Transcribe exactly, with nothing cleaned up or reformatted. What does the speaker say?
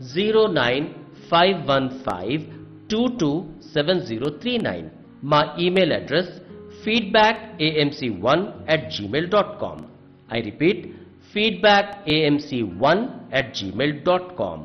Zero nine five one five two two seven zero three nine. మా email address feedback a m c one at gmail dot com. I repeat, feedback a m c one at gmail dot com.